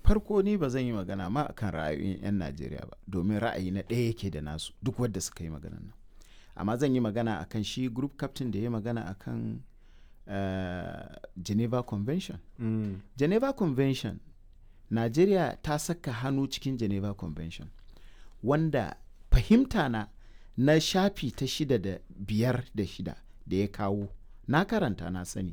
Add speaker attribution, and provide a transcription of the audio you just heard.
Speaker 1: farko ni ba zan yi magana ma akan ra'ayoyin 'yan Najeriya ba, domin ra'ayi na ɗaya yake da nasu duk wadda suka yi magana nan. Amma zan yi magana akan shi group captain da ya magana akan Geneva Convention. Geneva Convention, Najeriya ta saka hannu cikin Geneva Convention, wanda fahimta na shafi ta 6 da 5 da 6 da ya kawo, na karanta na sani.